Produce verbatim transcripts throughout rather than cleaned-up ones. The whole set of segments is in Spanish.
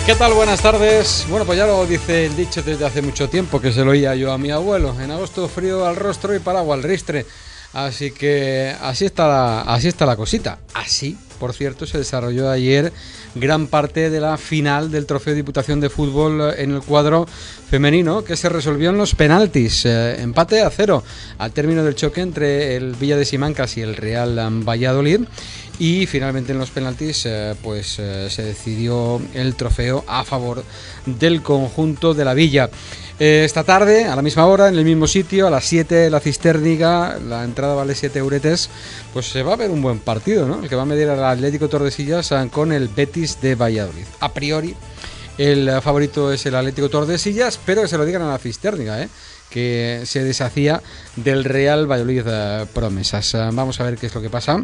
¿Qué tal? Buenas tardes. Bueno, pues ya lo dice el dicho desde hace mucho tiempo, que se lo oía yo a mi abuelo. En agosto frío al rostro y paraguas al ristre. Así que así está la, así está la cosita. Así, por cierto, se desarrolló ayer gran parte de la final del Trofeo Diputación de Fútbol en el cuadro femenino, que se resolvió en los penaltis. Eh, empate a cero al término del choque entre el Villa de Simancas y el Real Valladolid. Y finalmente en los penaltis eh, pues eh, se decidió el trofeo a favor del conjunto de la Villa. Eh, esta tarde, a la misma hora, en el mismo sitio, a las siete, la Cisterniga, la entrada vale siete euretes, pues se va a ver un buen partido, ¿no? El que va a medir al Atlético Tordesillas con el Betis de Valladolid. A priori, el favorito es el Atlético Tordesillas, pero que se lo digan a la Cisterniga, ¿eh? Que se deshacía del Real Valladolid eh, Promesas. Eh, vamos a ver qué es lo que pasa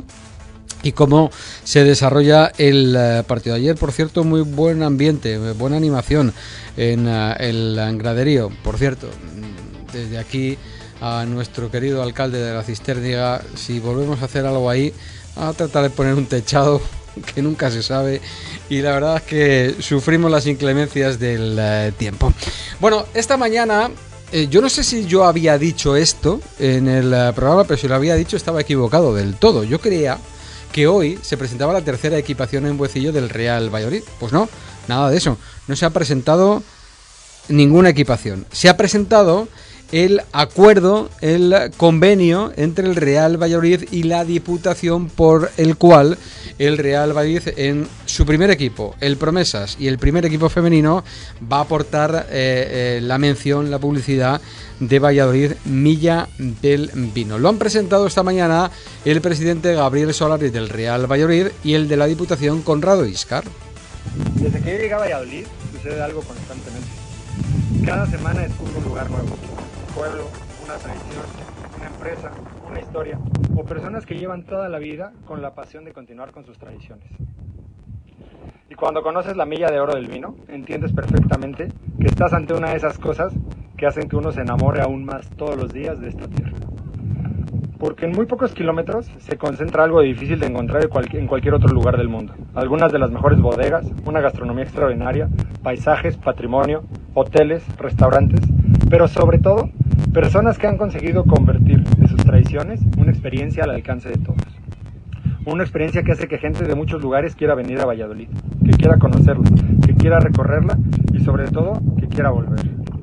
y cómo se desarrolla el uh, partido. Ayer, por cierto, muy buen ambiente, buena animación en uh, el graderío. Por cierto, desde aquí a nuestro querido alcalde de la Cisterniga, si volvemos a hacer algo ahí, a tratar de poner un techado, que nunca se sabe, y la verdad es que sufrimos las inclemencias del uh, tiempo. Bueno, esta mañana, eh, yo no sé si yo había dicho esto en el uh, programa, pero si lo había dicho estaba equivocado del todo. Yo creía que hoy se presentaba la tercera equipación en Buecillo del Real Valladolid. Pues no, nada de eso. No se ha presentado ninguna equipación. Se ha presentado el acuerdo, el convenio entre el Real Valladolid y la Diputación, por el cual el Real Valladolid, en su primer equipo, el Promesas, y el primer equipo femenino, va a aportar eh, eh, la mención, la publicidad de Valladolid, Milla del Vino. Lo han presentado esta mañana el presidente Gabriel Solari del Real Valladolid y el de la Diputación, Conrado Íscar. Desde que llegué a Valladolid sucede algo constantemente. Cada semana descubro un lugar nuevo, un pueblo, una tradición, una empresa, una historia, o personas que llevan toda la vida con la pasión de continuar con sus tradiciones. Y cuando conoces la milla de oro del vino, entiendes perfectamente que estás ante una de esas cosas que hacen que uno se enamore aún más todos los días de esta tierra. Porque en muy pocos kilómetros se concentra algo difícil de encontrar en cualquier otro lugar del mundo. Algunas de las mejores bodegas, una gastronomía extraordinaria, paisajes, patrimonio, hoteles, restaurantes, pero sobre todo, personas que han conseguido convertir de sus tradiciones una experiencia al alcance de todos. Una experiencia que hace que gente de muchos lugares quiera venir a Valladolid, que quiera conocerla, que quiera recorrerla y sobre todo, que quiera volver.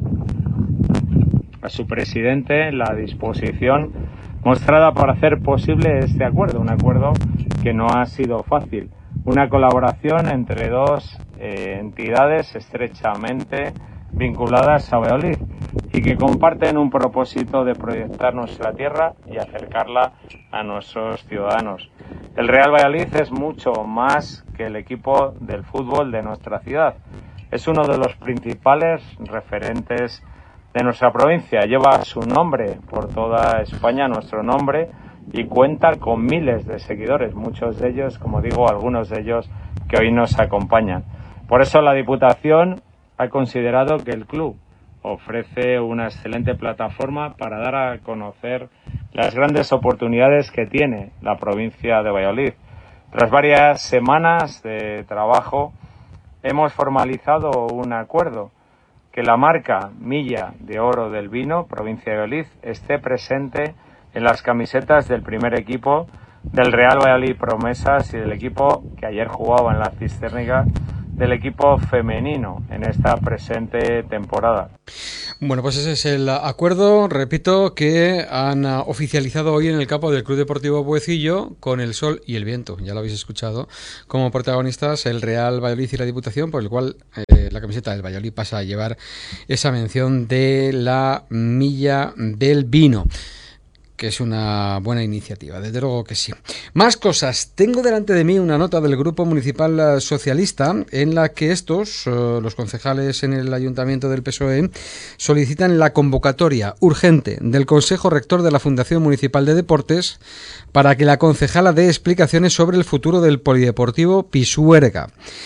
A su presidente la disposición mostrada para hacer posible este acuerdo, un acuerdo que no ha sido fácil, una colaboración entre dos eh, entidades estrechamente vinculadas a Valladolid y que comparten un propósito de proyectar nuestra tierra y acercarla a nuestros ciudadanos. El Real Valladolid es mucho más que el equipo del fútbol de nuestra ciudad. Es uno de los principales referentes de nuestra provincia. Lleva su nombre por toda España, nuestro nombre, y cuenta con miles de seguidores, muchos de ellos, como digo, algunos de ellos que hoy nos acompañan. Por eso la Diputación ha considerado que el club ofrece una excelente plataforma para dar a conocer las grandes oportunidades que tiene la provincia de Valladolid. Tras varias semanas de trabajo, hemos formalizado un acuerdo: que la marca Milla de Oro del Vino, provincia de Valladolid, esté presente en las camisetas del primer equipo del Real Valladolid Promesas y del equipo que ayer jugaba en la Cisterniga, del equipo femenino en esta presente temporada. Bueno, pues ese es el acuerdo, repito, que han oficializado hoy en el campo del Club Deportivo Buecillo, con el sol y el viento, ya lo habéis escuchado, como protagonistas el Real Valladolid y la Diputación, por el cual eh, la camiseta del Valladolid pasa a llevar esa mención de la Milla del Vino, que es una buena iniciativa, desde luego que sí. Más cosas. Tengo delante de mí una nota del Grupo Municipal Socialista en la que estos, uh, los concejales en el Ayuntamiento del P S O E, solicitan la convocatoria urgente del Consejo Rector de la Fundación Municipal de Deportes para que la concejala dé explicaciones sobre el futuro del Polideportivo Pisuerga.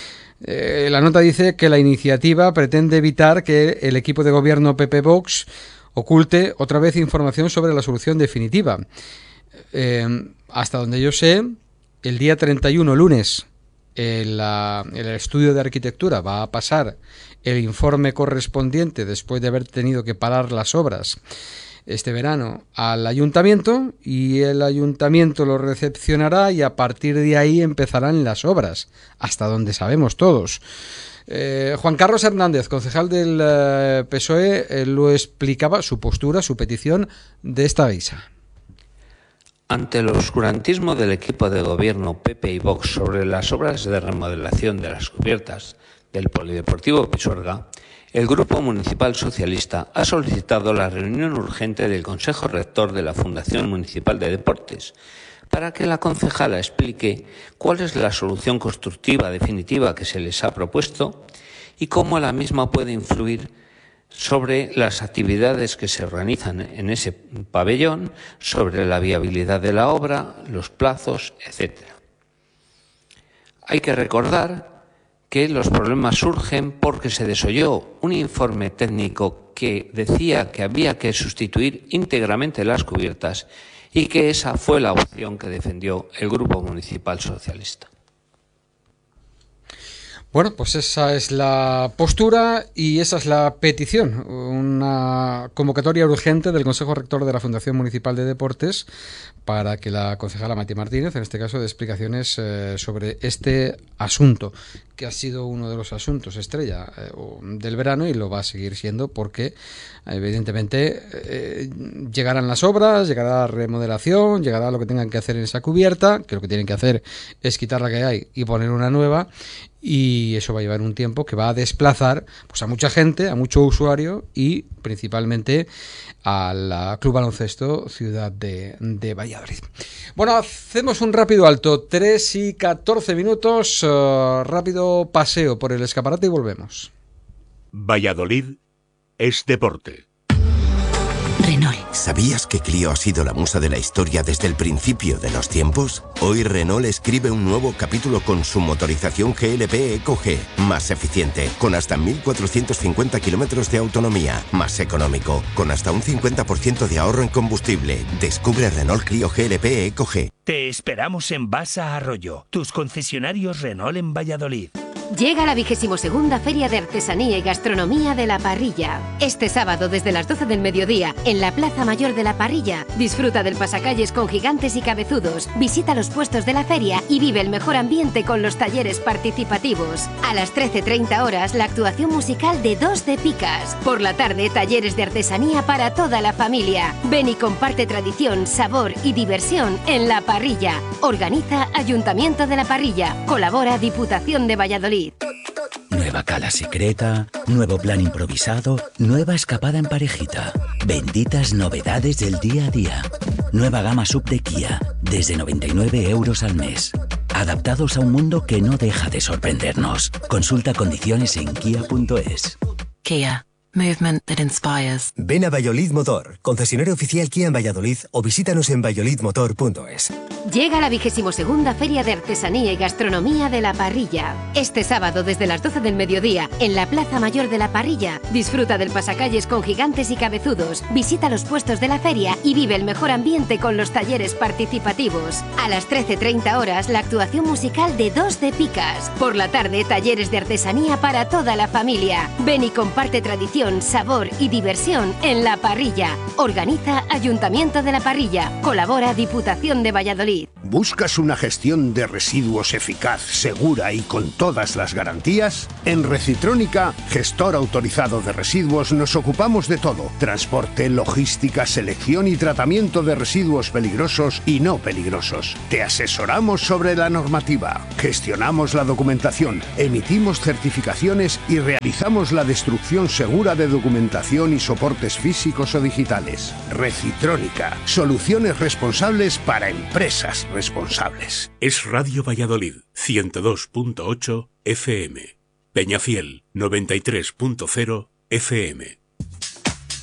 Eh, la nota dice que la iniciativa pretende evitar que el equipo de gobierno P P Vox oculte otra vez información sobre la solución definitiva. Eh, hasta donde yo sé, el día treinta y uno, lunes, el, la, el estudio de arquitectura va a pasar el informe correspondiente después de haber tenido que parar las obras este verano al ayuntamiento, y el ayuntamiento lo recepcionará y a partir de ahí empezarán las obras, hasta donde sabemos todos. Eh, Juan Carlos Hernández, concejal del eh, P S O E, eh, lo explicaba, su postura, su petición de esta guisa. Ante el oscurantismo del equipo de gobierno P P y Vox sobre las obras de remodelación de las cubiertas del Polideportivo Pisuerga, el Grupo Municipal Socialista ha solicitado la reunión urgente del Consejo Rector de la Fundación Municipal de Deportes para que la concejala explique cuál es la solución constructiva definitiva que se les ha propuesto y cómo la misma puede influir sobre las actividades que se organizan en ese pabellón, sobre la viabilidad de la obra, los plazos, etcétera. Hay que recordar que los problemas surgen porque se desoyó un informe técnico que decía que había que sustituir íntegramente las cubiertas y que esa fue la opción que defendió el Grupo Municipal Socialista. Bueno, pues esa es la postura y esa es la petición, una convocatoria urgente del Consejo Rector de la Fundación Municipal de Deportes para que la concejala Maite Martínez, en este caso, dé explicaciones eh, sobre este asunto, que ha sido uno de los asuntos estrella eh, del verano y lo va a seguir siendo porque, evidentemente, eh, llegarán las obras, llegará la remodelación, llegará lo que tengan que hacer en esa cubierta, que lo que tienen que hacer es quitar la que hay y poner una nueva, y eso va a llevar un tiempo que va a desplazar pues a mucha gente, a mucho usuario y principalmente al Club Baloncesto Ciudad de, de Valladolid. Bueno, hacemos un rápido alto, tres y catorce minutos, uh, rápido paseo por el escaparate y volvemos. Valladolid es deporte. Renault. ¿Sabías que Clio ha sido la musa de la historia desde el principio de los tiempos? Hoy Renault escribe un nuevo capítulo con su motorización G L P Eco G, más eficiente, con hasta mil cuatrocientos cincuenta kilómetros de autonomía, más económico, con hasta un cincuenta por ciento de ahorro en combustible. Descubre Renault Clio G L P Eco G. Te esperamos en Basa Arroyo, tus concesionarios Renault en Valladolid. Llega la vigésimo segunda Feria de Artesanía y Gastronomía de La Parrilla. Este sábado desde las doce del mediodía, en la Plaza Mayor de La Parrilla, disfruta del pasacalles con gigantes y cabezudos, visita los puestos de la feria y vive el mejor ambiente con los talleres participativos. A las trece treinta horas, la actuación musical de Dos de Picas. Por la tarde, talleres de artesanía para toda la familia. Ven y comparte tradición, sabor y diversión en La Parrilla. Organiza Ayuntamiento de La Parrilla. Colabora Diputación de Valladolid. Nueva cala secreta, nuevo plan improvisado, nueva escapada en parejita. Benditas novedades del día a día. Nueva gama sub de Kia, desde noventa y nueve euros al mes. Adaptados a un mundo que no deja de sorprendernos. Consulta condiciones en kia punto es. Kia. Movement that inspires. Ven a Valladolid Motor, concesionario oficial Kia en Valladolid, o visítanos en valladolid motor punto es. Llega la vigésimo segunda Feria de Artesanía y Gastronomía de La Parrilla. Este sábado desde las doce del mediodía, en la Plaza Mayor de La Parrilla, disfruta del pasacalles con gigantes y cabezudos, visita los puestos de la feria y vive el mejor ambiente con los talleres participativos. A las trece treinta horas, la actuación musical de Dos de Picas. Por la tarde, talleres de artesanía para toda la familia. Ven y comparte tradición, sabor y diversión en La Parrilla. Organiza Ayuntamiento de La Parrilla. Colabora Diputación de Valladolid. ¿Buscas una gestión de residuos eficaz, segura y con todas las garantías? En Recitrónica, gestor autorizado de residuos, nos ocupamos de todo: transporte, logística, selección y tratamiento de residuos peligrosos y no peligrosos. Te asesoramos sobre la normativa, gestionamos la documentación, emitimos certificaciones y realizamos la destrucción segura de documentación y soportes físicos o digitales. Recitrónica, soluciones responsables para empresas responsables. Es Radio Valladolid, ciento dos punto ocho F M. Peñafiel, noventa y tres punto cero F M.